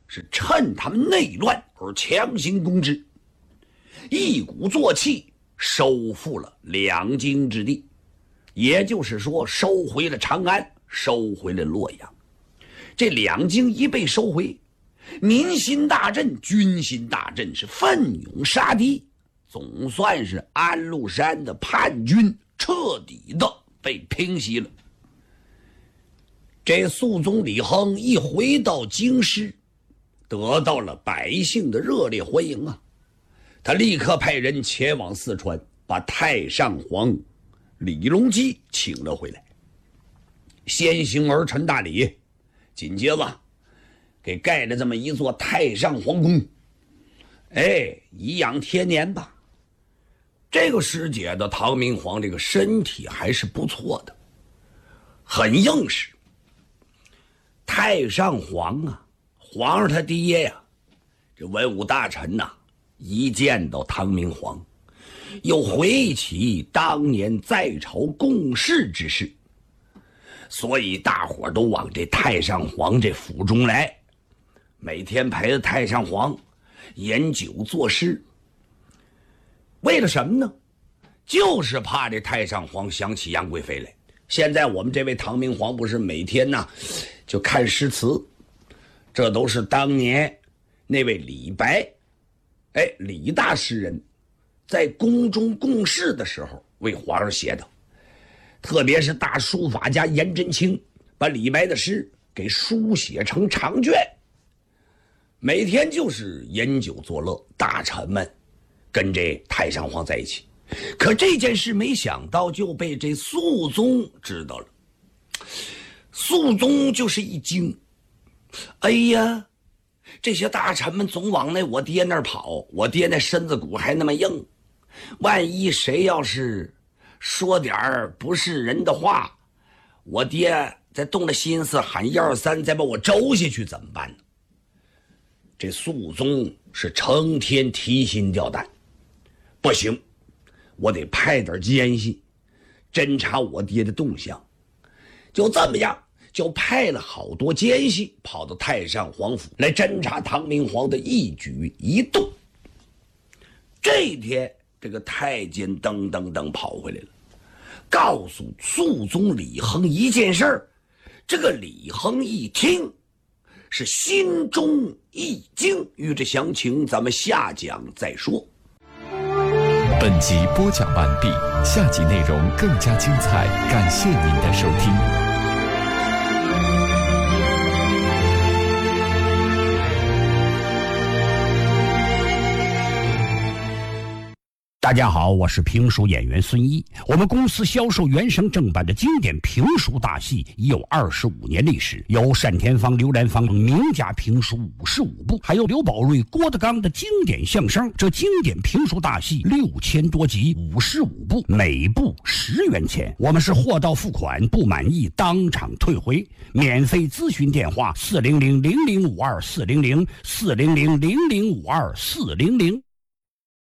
是趁他们内乱而强行攻之，一鼓作气收复了两京之地，也就是说收回了长安，收回了洛阳。这两京一被收回，民心大振，军心大振，是奋勇杀敌，总算是安禄山的叛军彻底的被平息了。这肃宗李亨一回到京师，得到了百姓的热烈欢迎啊！他立刻派人前往四川，把太上皇李隆基请了回来，先行儿陈大礼，紧接着给盖了这么一座太上皇宫，颐养天年吧。这个时节的唐明皇这个身体还是不错的，很硬实。太上皇啊，皇上他爹呀，这文武大臣呐，一见到唐明皇，又回忆起当年在朝共事之事，所以大伙都往这太上皇这府中来，每天陪着太上皇饮酒作诗。为了什么呢？就是怕这太上皇想起杨贵妃来。现在我们这位唐明皇不是每天呢就看诗词，这都是当年那位李白，李大诗人在宫中共事的时候为皇上写的。特别是大书法家颜真卿把李白的诗给书写成长卷，每天就是饮酒作乐，大臣们跟这太上皇在一起。可这件事没想到就被这肃宗知道了。肃宗就是一惊，哎呀，这些大臣们总往我爹那儿跑，我爹那身子骨还那么硬，万一谁要是说点不是人的话，我爹再动了心思喊123再把我周下去怎么办呢？这肃宗是成天提心吊胆，不行，我得派点奸细侦查我爹的动向。就这么样，就派了好多奸细跑到太上皇府来侦查唐明皇的一举一动。这一天，这个太监噔噔噔跑回来了，告诉肃宗李亨一件事儿。这个李亨一听是心中一惊，欲知详情咱们下讲再说。 本集播讲完毕，下集内容更加精彩，感谢您的收听。 大家好，我是评书演员孙一。我们公司销售原声正版的经典评书大戏已有25年历史，有单田芳、刘兰芳等名家评书55部，还有刘宝瑞、郭德纲的经典相声。这经典评书大戏6000多集，55部，每部10元钱。我们是货到付款，不满意当场退回。免费咨询电话：400-0052-400，400-0052-400。